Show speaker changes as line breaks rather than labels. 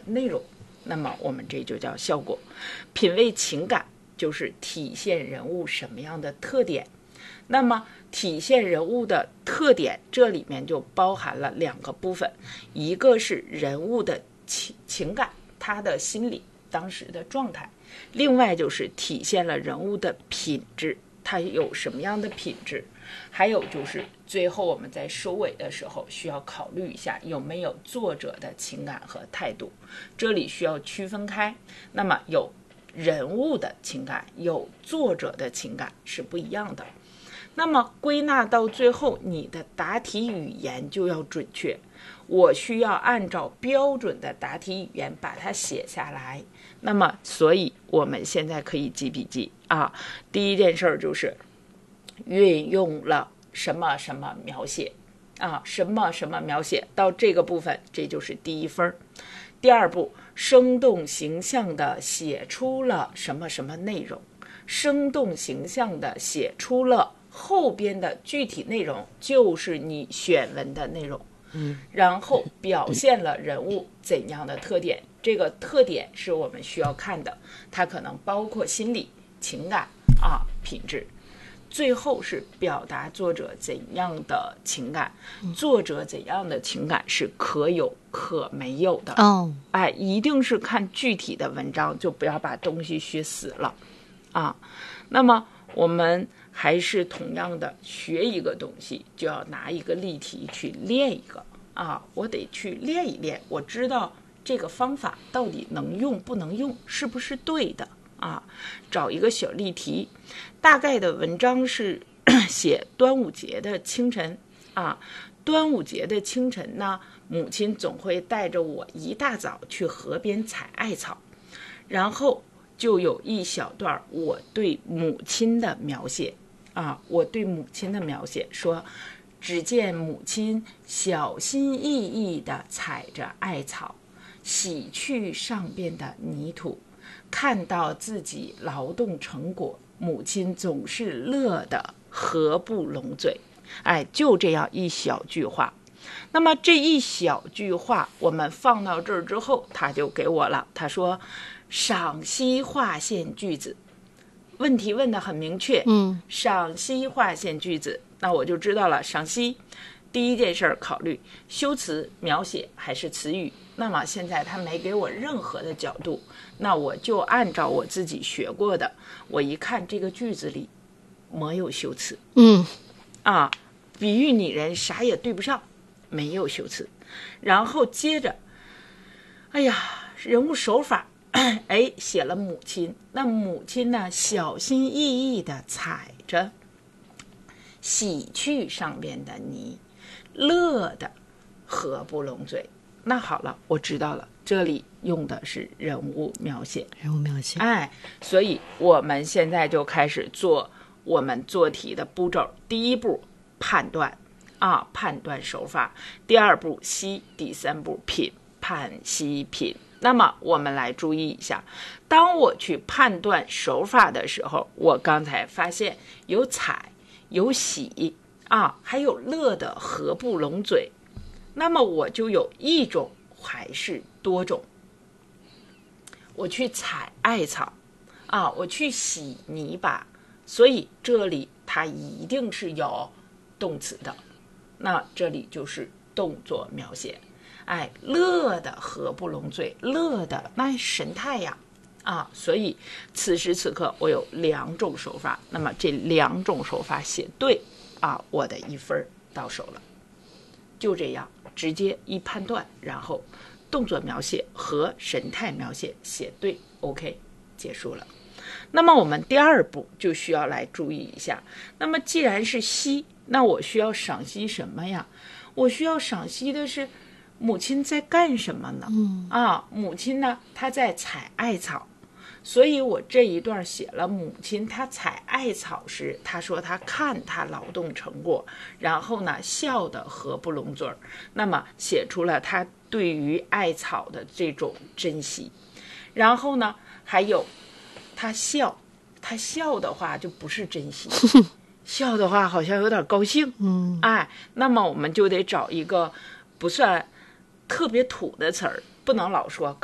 内容，那么我们这就叫效果。品味情感就是体现人物什么样的特点。那么体现人物的特点，这里面就包含了2个部分，一个是人物的情感，他的心理当时的状态，另外就是体现了人物的品质，他有什么样的品质，还有就是最后我们在收尾的时候需要考虑一下有没有作者的情感和态度，这里需要区分开。那么有人物的情感，有作者的情感是不一样的。那么归纳到最后，你的答题语言就要准确，我需要按照标准的答题语言把它写下来。那么所以我们现在可以记笔记啊。第一件事就是运用了什么什么描写啊，什么什么描写，到这个部分这就是第1分。第2步，生动形象地写出了什么什么内容，生动形象地写出了后边的具体内容，就是你选文的内容。然后表现了人物怎样的特点，这个特点是我们需要看的，它可能包括心理、情感啊、品质。最后是表达作者怎样的情感，作者怎样的情感是可有可没有的。一定是看具体的文章，就不要把东西学死了啊。那么我们还是同样的学一个东西，就要拿一个例题去练一个啊，我得去练一练，我知道这个方法到底能用不能用，是不是对的啊？找一个小例题，大概的文章是写端午节的清晨啊。端午节的清晨呢，母亲总会带着我一大早去河边采艾草，然后就有一小段我对母亲的描写啊，我对母亲的描写说，只见母亲小心翼翼地踩着艾草，洗去上边的泥土，看到自己劳动成果，母亲总是乐得合不拢嘴。就这样一小句话。那么这一小句话我们放到这儿之后，他就给我了，他说赏析划线句子，问题问得很明确，赏析划线句子，那我就知道了。赏析第一件事考虑修辞、描写还是词语。那么现在他没给我任何的角度，那我就按照我自己学过的，我一看这个句子里没有修辞，比喻拟人啥也对不上，没有修辞。然后接着人物手法写了母亲，那母亲呢小心翼翼地踩着，洗去上边的泥，乐得合不拢嘴。那好了，我知道了，这里用的是人物描写。所以我们现在就开始做我们做题的步骤。第一步判断判断手法，第2步析，第3步品，判析品。那么我们来注意一下，当我去判断手法的时候，我刚才发现有踩，有洗还有乐得合不拢嘴。那么我就有一种还是多种？我去采艾草我去洗泥巴，所以这里它一定是有动词的，那这里就是动作描写。乐得合不拢嘴，乐得那神态呀所以此时此刻我有2种手法，那么这2种手法写对我的1分到手了。就这样直接一判断，然后动作描写和神态描写写对 OK 结束了。那么我们第2步就需要来注意一下，那么既然是析，那我需要赏析什么呀？我需要赏析的是母亲在干什么呢？母亲呢她在采艾草，所以我这一段写了母亲她采艾草时，她说她看她劳动成果，然后呢笑得合不拢嘴，那么写出了她对于艾草的这种珍惜。然后呢还有她笑的话就不是珍惜笑的话好像有点高兴那么我们就得找一个不算特别土的词儿，不能老说